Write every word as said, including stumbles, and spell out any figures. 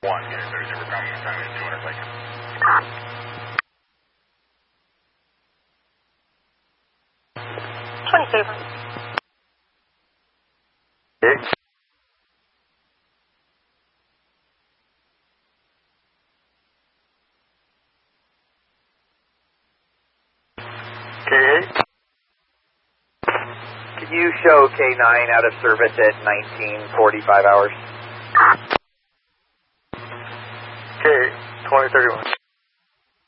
one, get it thirty, we're coming, time is two hundred seconds. twenty-seven. Okay. K eight. Can you show K nine out of service at nineteen forty-five hours? K eight, twenty thirty-one.